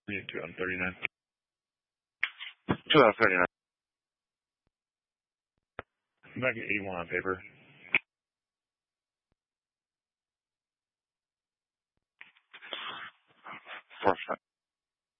2 on 39. 2 out of 39. Back at 81 on paper. 4